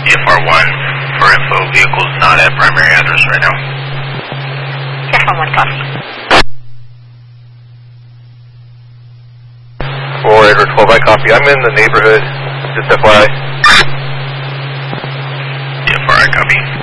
DFR1 for info, vehicle's not at primary address right now. DFR1 copy. 4 Edward 12, I copy. I'm in the neighborhood, just FYI. DFR, I copy.